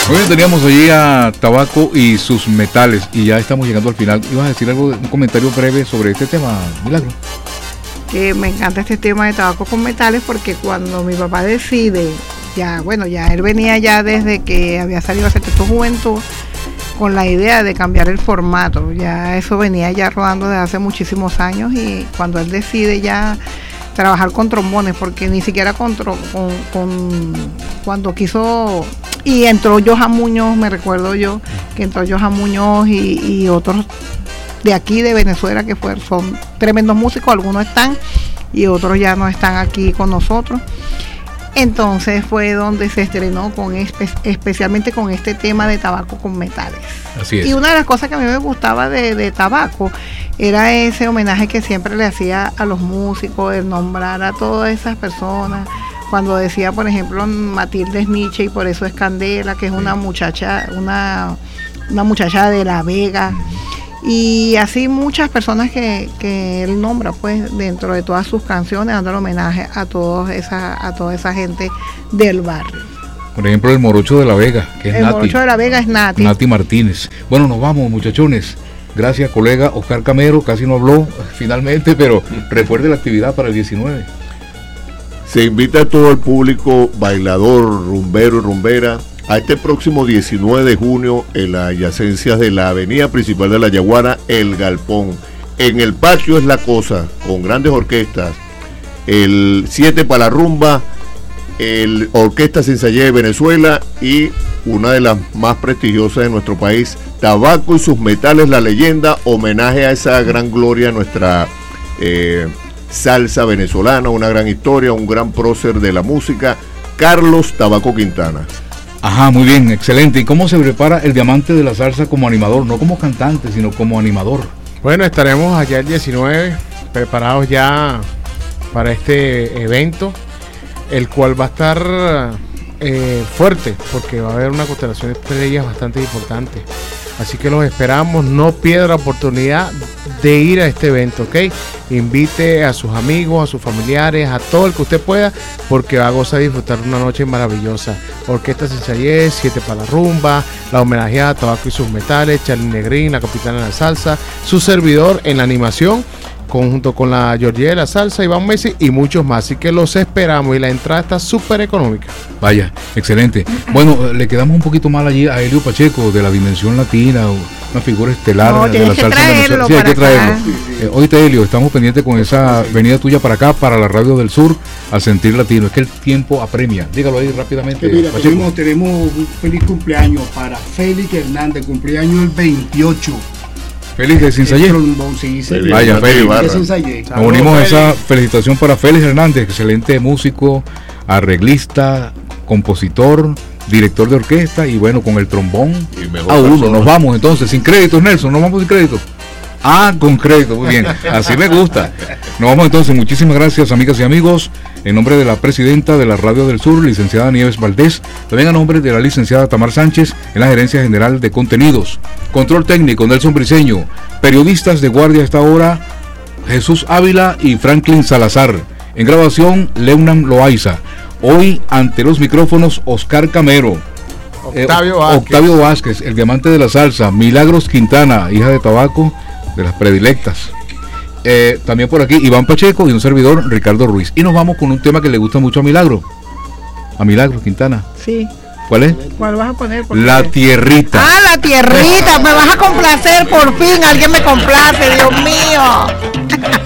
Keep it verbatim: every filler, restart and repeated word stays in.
Muy bien, teníamos allí a Tabaco y sus metales y ya estamos llegando al final. ¿Ibas a decir algo, un comentario breve sobre este tema, Milagro? Que me encanta este tema de Tabaco con metales porque cuando mi papá decide, ya bueno, ya él venía ya desde que había salido a Sexteto Juventud con la idea de cambiar el formato, ya eso venía ya rodando desde hace muchísimos años y cuando él decide ya trabajar con trombones, porque ni siquiera con, con, con cuando quiso y entró Johan Muñoz, me recuerdo yo que entró Johan Muñoz y, y otros de aquí de Venezuela que fue, son tremendos músicos, algunos están y otros ya no están aquí con nosotros. Entonces fue donde se estrenó con espe- especialmente con este tema de Tabaco con metales. Así es. Y una de las cosas que a mí me gustaba de, de Tabaco era ese homenaje que siempre le hacía a los músicos, el nombrar a todas esas personas. Cuando decía, por ejemplo, Matilde Nietzsche y por eso es Candela, que es una muchacha, una, una muchacha de La Vega. Y así muchas personas que, que él nombra pues dentro de todas sus canciones, dando homenaje a todos esa, a toda esa gente del barrio. Por ejemplo, el morocho de La Vega, que es el Nati. El morocho de La Vega es Nati. Nati Martínez. Bueno, nos vamos, muchachones. Gracias, colega Oscar Camero, casi no habló finalmente, pero recuerde la actividad para el diecinueve. Se invita a todo el público bailador, rumbero y rumbera a este próximo diecinueve de junio en las adyacencias de la avenida principal de La Yaguara, El Galpón. En el patio es la cosa, con grandes orquestas, el siete para la rumba, el Orquesta Sensayé de Venezuela y una de las más prestigiosas de nuestro país, Tabaco y sus metales, la leyenda, homenaje a esa gran gloria, nuestra eh, salsa venezolana, una gran historia, un gran prócer de la música, Carlos Tabaco Quintana. Ajá, muy bien, excelente. ¿Y cómo se prepara el diamante de la salsa como animador? No como cantante, sino como animador. Bueno, estaremos allá el diecinueve, preparados ya para este evento, el cual va a estar eh, fuerte, porque va a haber una constelación de estrellas bastante importante. Así que los esperamos, no pierda la oportunidad de ir a este evento, ¿ok? Invite a sus amigos, a sus familiares, a todo el que usted pueda, porque va a gozar y disfrutar una noche maravillosa. Orquesta Sensayé, siete para la rumba, la homenajeada Tabaco y sus metales, Charly Negrín, la capitana de la salsa, su servidor en la animación, junto con la Georgie de la salsa, Iván Messi y muchos más. Así que los esperamos y la entrada está súper económica. Vaya, excelente. Bueno, le quedamos un poquito mal allí a Helio Pacheco de la Dimensión Latina, una figura estelar no, de la salsa venezolana. Sí, hay que traerlo. Sí, sí. Eh, oíste, Helio, estamos pendientes con esa venida tuya para acá, para la Radio del Sur, a Sentir Latino. Es que el tiempo apremia. Dígalo ahí rápidamente. Que mira, tenemos, tenemos un feliz cumpleaños para Félix Hernández, cumpleaños el veintiocho. Félix de Sensayé. Sí, sí, Vaya, Félix. Nos unimos a esa felicitación para Félix Hernández, excelente músico, arreglista, compositor, director de orquesta y bueno, con el trombón a uno. Nos vamos entonces, sin créditos, Nelson, nos vamos sin créditos. Ah, con crédito, muy bien, así me gusta. Nos vamos entonces, muchísimas gracias, amigas y amigos, en nombre de la presidenta de la Radio del Sur, licenciada Nieves Valdés, también a nombre de la licenciada Tamar Sánchez, en la Gerencia General de Contenidos, control técnico Nelson Briceño, periodistas de guardia a esta hora, Jesús Ávila y Franklin Salazar, en grabación Leunan Loaiza, hoy ante los micrófonos Oscar Camero, Octavio eh, Vázquez. Octavio Vázquez, el diamante de la salsa, Milagros Quintana, hija de Tabaco, de las predilectas. Eh, también por aquí Iván Pacheco y un servidor Ricardo Ruiz. Y nos vamos con un tema que le gusta mucho a Milagro. A Milagro Quintana. Sí. ¿Cuál es? ¿Cuál vas a poner? La Tierrita. Ah, La Tierrita. Me vas a complacer por fin. Alguien me complace, Dios mío.